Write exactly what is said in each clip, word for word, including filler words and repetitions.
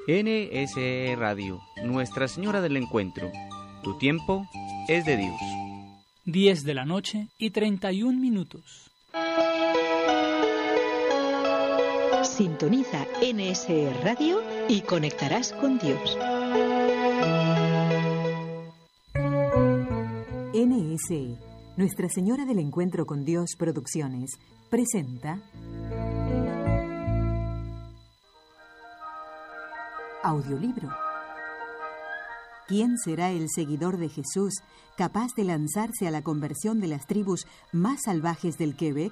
N S E Radio, Nuestra Señora del Encuentro. Tu tiempo es de Dios. diez de la noche y treinta y un minutos. Sintoniza N S E Radio y conectarás con Dios. N S E, Nuestra Señora del Encuentro con Dios Producciones, presenta Audiolibro. ¿Quién será el seguidor de Jesús capaz de lanzarse a la conversión de las tribus más salvajes del Quebec?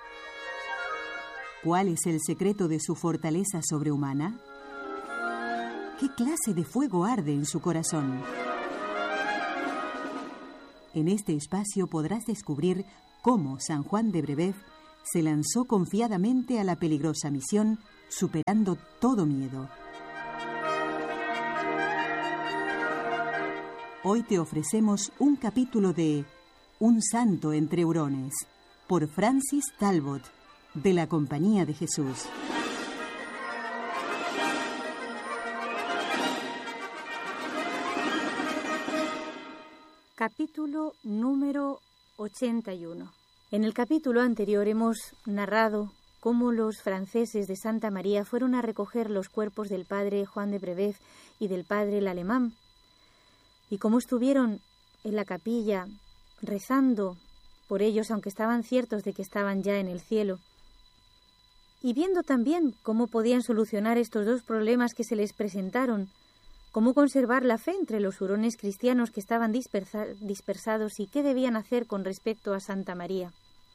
¿Cuál es el secreto de su fortaleza sobrehumana? ¿Qué clase de fuego arde en su corazón? En este espacio podrás descubrir cómo San Juan de Brebeuf se lanzó confiadamente a la peligrosa misión, superando todo miedo. Hoy te ofrecemos un capítulo de Un santo entre hurones, por Francis Talbot, de la Compañía de Jesús. Capítulo número ochenta y uno. En el capítulo anterior hemos narrado cómo los franceses de Santa María fueron a recoger los cuerpos del padre Juan de Brebeuf y del padre el alemán, y cómo estuvieron en la capilla rezando por ellos, aunque estaban ciertos de que estaban ya en el cielo, y viendo también cómo podían solucionar estos dos problemas que se les presentaron, cómo conservar la fe entre los hurones cristianos que estaban dispersa- dispersados y qué debían hacer con respecto a Santa María.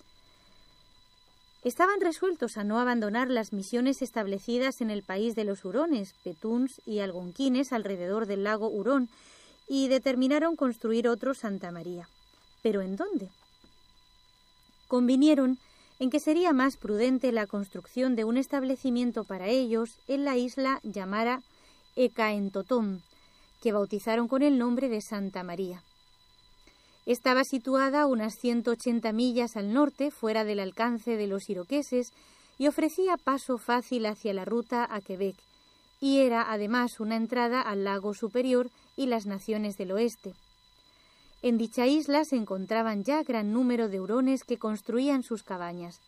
Estaban resueltos a no abandonar las misiones establecidas en el país de los hurones, Petuns y algonquines alrededor del lago Hurón, y determinaron construir otro Santa María. ¿Pero en dónde? Convinieron en que sería más prudente la construcción de un establecimiento para ellos en la isla llamada Ekaentotom, que bautizaron con el nombre de Santa María. Estaba situada a unas ciento ochenta millas al norte, fuera del alcance de los iroqueses, y ofrecía paso fácil hacia la ruta a Quebec, y era además una entrada al lago Superior y las naciones del oeste. En dicha isla se encontraban ya gran número de hurones que construían sus cabañas.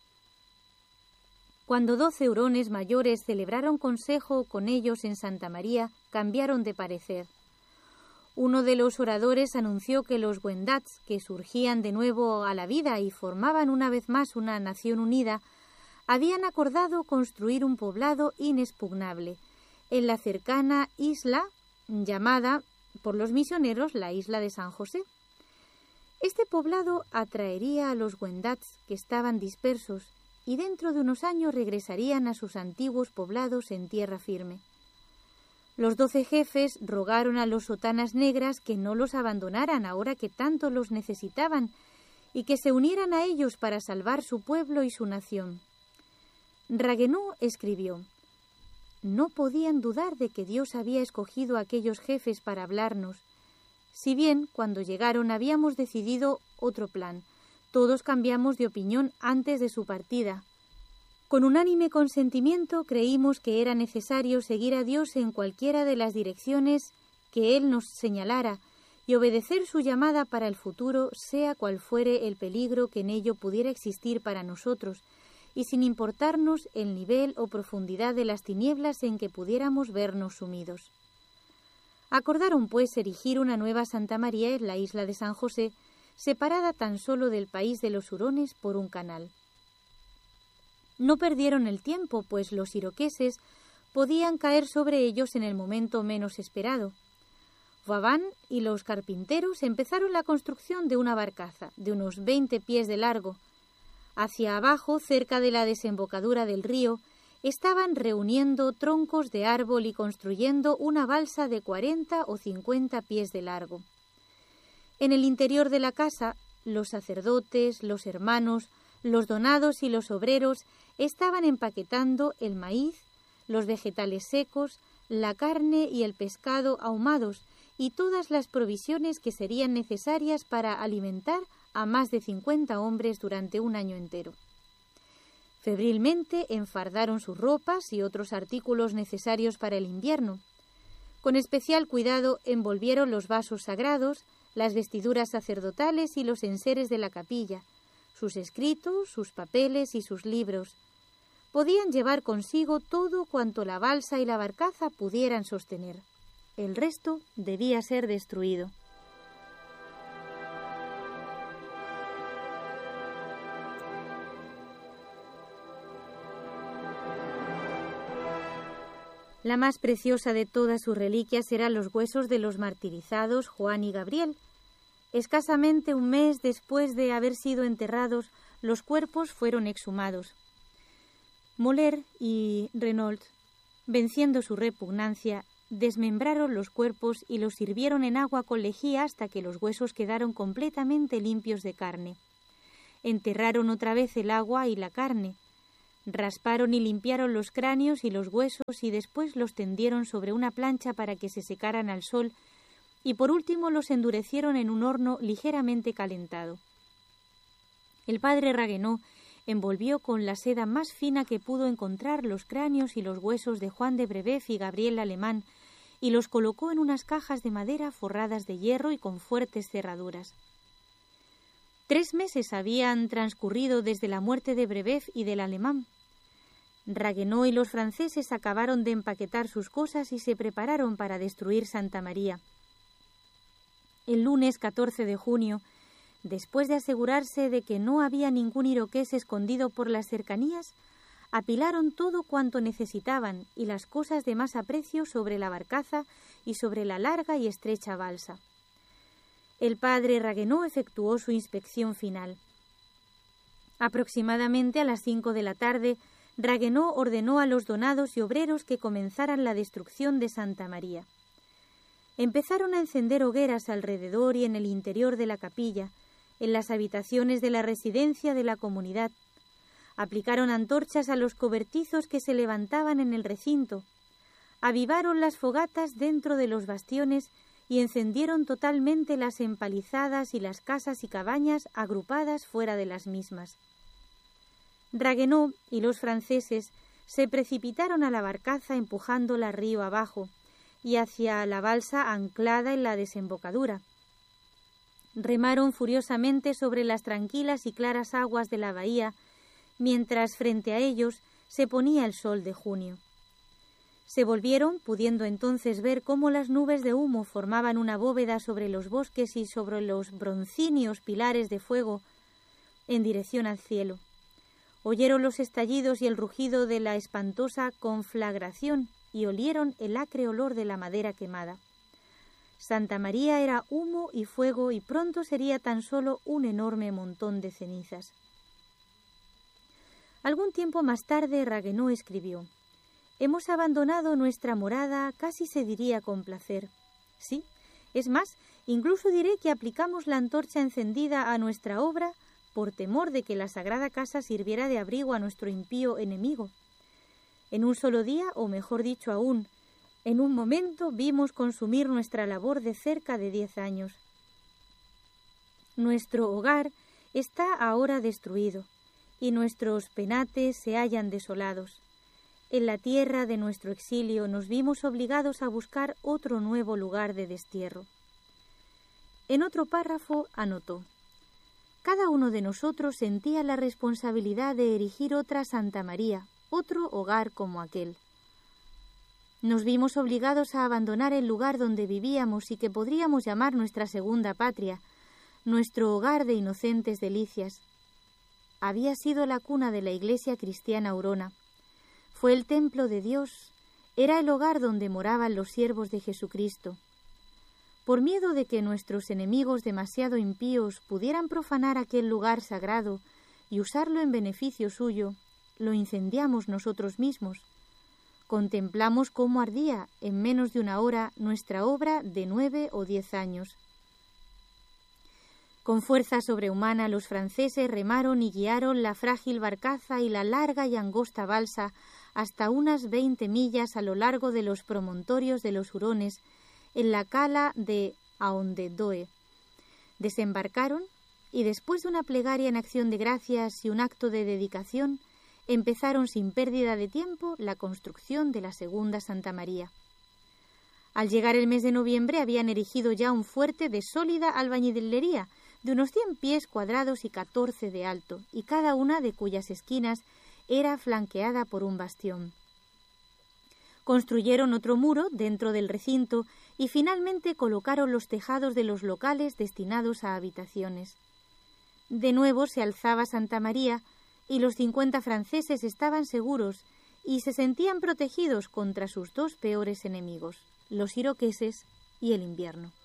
Cuando doce hurones mayores celebraron consejo con ellos en Santa María, cambiaron de parecer. Uno de los oradores anunció que los Wendat, que surgían de nuevo a la vida y formaban una vez más una nación unida, habían acordado construir un poblado inexpugnable en la cercana isla llamada por los misioneros la isla de San José. Este poblado atraería a los Wendats que estaban dispersos y dentro de unos años regresarían a sus antiguos poblados en tierra firme. Los doce jefes rogaron a los sotanas negras que no los abandonaran ahora que tanto los necesitaban y que se unieran a ellos para salvar su pueblo y su nación. Ragueneau escribió: no podían dudar de que Dios había escogido a aquellos jefes para hablarnos. Si bien, cuando llegaron, habíamos decidido otro plan, todos cambiamos de opinión antes de su partida. Con unánime consentimiento creímos que era necesario seguir a Dios en cualquiera de las direcciones que Él nos señalara y obedecer su llamada para el futuro, sea cual fuere el peligro que en ello pudiera existir para nosotros, y sin importarnos el nivel o profundidad de las tinieblas en que pudiéramos vernos sumidos. Acordaron, pues, erigir una nueva Santa María en la isla de San José, separada tan solo del país de los hurones por un canal. No perdieron el tiempo, pues los iroqueses podían caer sobre ellos en el momento menos esperado. Vauban y los carpinteros empezaron la construcción de una barcaza de unos veinte pies de largo. Hacia abajo, cerca de la desembocadura del río, estaban reuniendo troncos de árbol y construyendo una balsa de cuarenta o cincuenta pies de largo. En el interior de la casa, los sacerdotes, los hermanos, los donados y los obreros estaban empaquetando el maíz, los vegetales secos, la carne y el pescado ahumados y todas las provisiones que serían necesarias para alimentar a más de cincuenta hombres durante un año entero. Febrilmente enfardaron sus ropas y otros artículos necesarios para el invierno. Con especial cuidado envolvieron los vasos sagrados, las vestiduras sacerdotales y los enseres de la capilla, sus escritos, sus papeles y sus libros. Podían llevar consigo todo cuanto la balsa y la barcaza pudieran sostener. El resto debía ser destruido. La más preciosa de todas sus reliquias eran los huesos de los martirizados Juan y Gabriel. Escasamente un mes después de haber sido enterrados, los cuerpos fueron exhumados. Moller y Renault, venciendo su repugnancia, desmembraron los cuerpos y los hirvieron en agua con lejía hasta que los huesos quedaron completamente limpios de carne. Enterraron otra vez el agua y la carne. Rasparon y limpiaron los cráneos y los huesos y después los tendieron sobre una plancha para que se secaran al sol y por último los endurecieron en un horno ligeramente calentado. El padre Ragueneau envolvió con la seda más fina que pudo encontrar los cráneos y los huesos de Juan de Brebeuf y Gabriel Alemán y los colocó en unas cajas de madera forradas de hierro y con fuertes cerraduras. Tres meses habían transcurrido desde la muerte de Brebeuf y del alemán. Ragueneau y los franceses acabaron de empaquetar sus cosas y se prepararon para destruir Santa María. El lunes catorce de junio, después de asegurarse de que no había ningún iroqués escondido por las cercanías, apilaron todo cuanto necesitaban y las cosas de más aprecio sobre la barcaza y sobre la larga y estrecha balsa. El padre Ragueneau efectuó su inspección final. Aproximadamente a las cinco de la tarde, Ragueneau ordenó a los donados y obreros que comenzaran la destrucción de Santa María. Empezaron a encender hogueras alrededor y en el interior de la capilla, en las habitaciones de la residencia de la comunidad. Aplicaron antorchas a los cobertizos que se levantaban en el recinto. Avivaron las fogatas dentro de los bastiones y encendieron totalmente las empalizadas y las casas y cabañas agrupadas fuera de las mismas. Ragueneau y los franceses se precipitaron a la barcaza empujándola río abajo y hacia la balsa anclada en la desembocadura. Remaron furiosamente sobre las tranquilas y claras aguas de la bahía, mientras frente a ellos se ponía el sol de junio. Se volvieron, pudiendo entonces ver cómo las nubes de humo formaban una bóveda sobre los bosques y sobre los broncíneos pilares de fuego en dirección al cielo. Oyeron los estallidos y el rugido de la espantosa conflagración y olieron el acre olor de la madera quemada. Santa María era humo y fuego y pronto sería tan solo un enorme montón de cenizas. Algún tiempo más tarde Ragueneau escribió: «Hemos abandonado nuestra morada, casi se diría con placer. Sí, es más, incluso diré que aplicamos la antorcha encendida a nuestra obra por temor de que la sagrada casa sirviera de abrigo a nuestro impío enemigo. En un solo día, o mejor dicho aún, en un momento vimos consumir nuestra labor de cerca de diez años. Nuestro hogar está ahora destruido, y nuestros penates se hallan desolados. En la tierra de nuestro exilio nos vimos obligados a buscar otro nuevo lugar de destierro». En otro párrafo anotó: «Cada uno de nosotros sentía la responsabilidad de erigir otra Santa María, otro hogar como aquel. Nos vimos obligados a abandonar el lugar donde vivíamos y que podríamos llamar nuestra segunda patria, nuestro hogar de inocentes delicias. Había sido la cuna de la Iglesia cristiana Aurona. Fue el templo de Dios, era el hogar donde moraban los siervos de Jesucristo. Por miedo de que nuestros enemigos demasiado impíos pudieran profanar aquel lugar sagrado y usarlo en beneficio suyo, lo incendiamos nosotros mismos. Contemplamos cómo ardía en menos de una hora nuestra obra de nueve o diez años. Con fuerza sobrehumana los franceses remaron y guiaron la frágil barcaza y la larga y angosta balsa hasta unas veinte millas a lo largo de los promontorios de los hurones, en la cala de Aondedoe. Desembarcaron y después de una plegaria en acción de gracias y un acto de dedicación, empezaron sin pérdida de tiempo la construcción de la segunda Santa María. Al llegar el mes de noviembre habían erigido ya un fuerte de sólida albañilería, de unos cien pies cuadrados y catorce de alto, y cada una de cuyas esquinas era flanqueada por un bastión. Construyeron otro muro dentro del recinto y finalmente colocaron los tejados de los locales destinados a habitaciones. De nuevo se alzaba Santa María y los cincuenta franceses estaban seguros y se sentían protegidos contra sus dos peores enemigos, los iroqueses y el invierno.